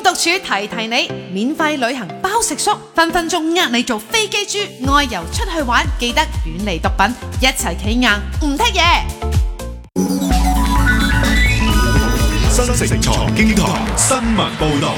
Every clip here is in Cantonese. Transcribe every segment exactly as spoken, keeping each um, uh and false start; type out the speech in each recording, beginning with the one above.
毒處提提你，免費旅行包食宿，分分鐘呃你做飛機豬，外遊出去玩記得遠離毒品，一齊企硬唔剔嘢。 新城財經台新聞報導。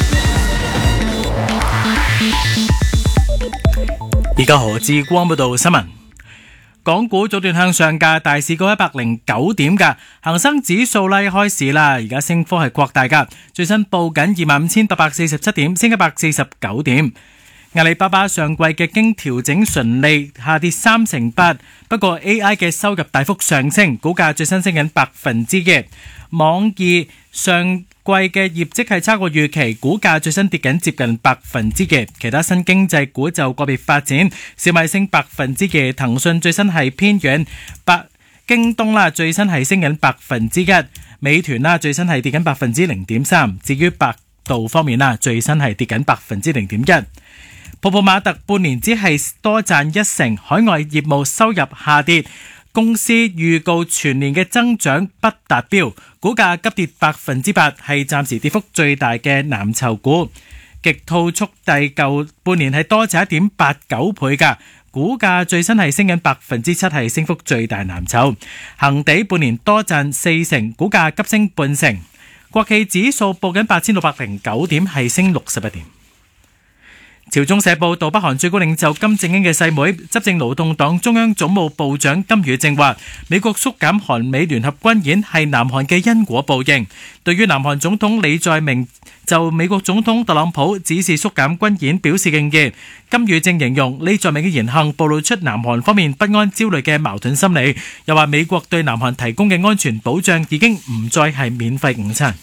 而家何志光報道新聞。港股早段向上嘅，大市高一百零九點嘅，恒生指數咧開市啦，而家升幅係擴大噶，最新報緊二萬五千八百四十七點，升一百四十九點。阿里巴巴上季嘅經調整純利下跌三成八，不過 A I 嘅收入大幅上升，股價最新升緊百分之一。網易上季嘅業績係差過預期，股價最新跌緊接近百分之一。其他新經濟股就個別發展，小米升百分之二，騰訊最新係偏軟，百京東啦最新係升緊百分之一，美團啦最新係跌緊百分之零點三。至於百度方面啦，最新係跌緊百分之零點一。泡泡瑪特半年只係多賺一成，海外業務收入下跌。公司預告全年嘅增長不達標，股價急跌百分之八，係暫時跌幅最大嘅藍籌股。極兔速遞舊半年係多賺一點八九倍㗎，股價最新係升緊百分之七，係升幅最大藍籌。恒地半年多賺四成，股價急升半成。國企指數報緊八千六百零九點，係升六十一點。朝中社報道，北韓最高領袖金正恩嘅細妹、執政勞動黨中央總務部長金與正話，美國縮減韓美聯合軍演係南韓嘅因果報應。對於南韓總統李在明就美國總統特朗普指示縮減軍演表示敬意，金與正形容李在明嘅言行暴露出南韓方面不安焦慮嘅矛盾心理，又話美國對南韓提供嘅安全保障已經唔再係免費午餐。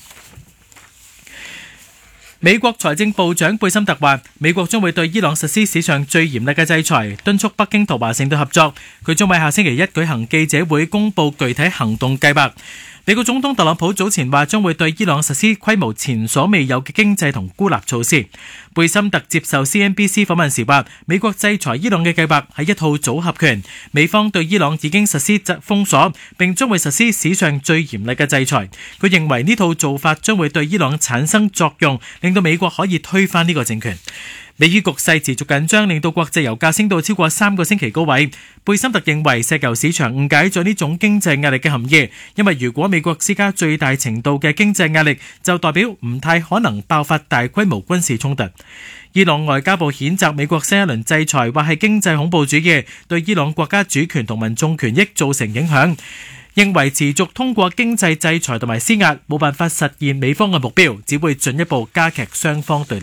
美國財政部長貝森特話，美國將會對伊朗實施史上最嚴厲嘅制裁，敦促北京同華盛頓合作。佢將喺下星期一舉行記者會，公布具體行動計劃。美國總統特朗普早前話將會對伊朗實施規模前所未有嘅經濟同孤立措施。貝森特接受 C N B C 訪問時話，美國制裁伊朗嘅計劃係一套組合拳，美方對伊朗已經實施封鎖，並將會實施史上最嚴厲嘅制裁。佢認為呢套做法將會對伊朗產生作用，令到美國可以推翻呢個政權。美伊局勢持續緊張，令到國際油價升到超過三個星期高位。貝森特認為石油市場誤解咗呢種經濟壓力嘅含義，因為如果美國施加最大程度嘅經濟壓力，就代表唔太可能爆發大規模軍事衝突。伊朗外交部譴責美國新一輪制裁，話係經濟恐怖主義，對伊朗國家主權同民眾權益造成影響，認為持續通過經濟制裁同埋施壓冇辦法實現美方嘅目標，只會進一步加劇雙方對立。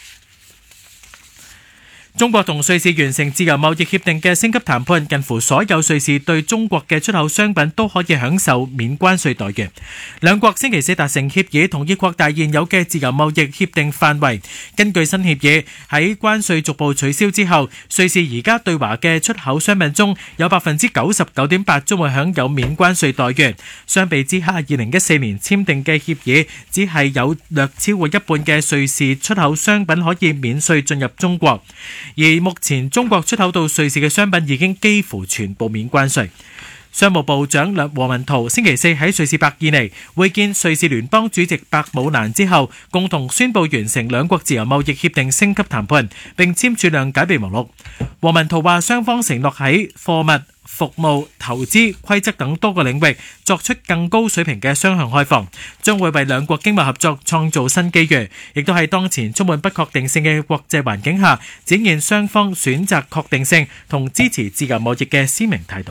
中國同瑞士完成自由貿易協定嘅升級談判，近乎所有瑞士對中國嘅出口商品都可以享受免關稅待遇。兩國星期四達成協議，同意擴大現有嘅自由貿易協定範圍。根據新協議，喺關稅逐步取消之後，瑞士而家對華嘅出口商品中有百分之九十九點八將會享有免關稅待遇。相比之下，二零一四年簽訂嘅協議只係有略超過一半嘅瑞士出口商品可以免稅進入中國。而目前中國出口到瑞士嘅商品已經幾乎全部免關稅。商務部長王文濤星期四喺瑞士伯爾尼會見瑞士聯邦主席白姆蘭之後，共同宣布完成兩國自由貿易協定升級談判，並簽署諒解備忘錄。王文濤話，雙方承諾喺貨物、服務、投資、規則等多個領域作出更高水平嘅雙向開放，將會為兩國經貿合作創造新機遇，亦都係當前充滿不確定性嘅國際環境下，展現雙方選擇確定性同支持自由貿易嘅鮮明態度。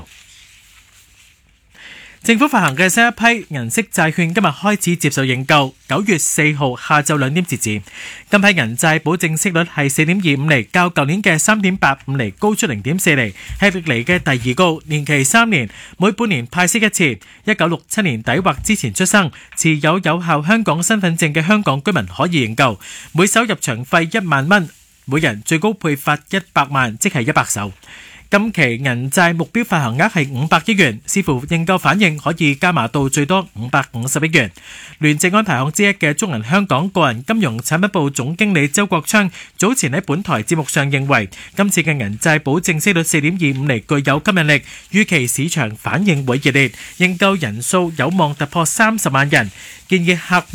政府發行嘅新一批銀色債券今日開始接受認購，九月四號下晝兩點截止。今批銀債保證息率係四點二五厘，較舊年嘅三點八五厘高出零點四厘，係歷嚟嘅第二高，年期三年，每半年派息一次。一九六七年底或之前出生、持有有效香港身份證嘅香港居民可以認購，每手入場費一萬蚊，每人最高配發一百萬，即係一百手。今期銀債目標發行額係五百億元，視乎認購反應可以加碼到最多五百五十億元。聯席安排行之一嘅中銀香港個人金融產品部總經理周國昌早前喺本台節目上認為，今次嘅銀債保證息率四點二五厘具有吸引力，預期市場反應會熱烈，認購人數有望突破三十萬人，建議客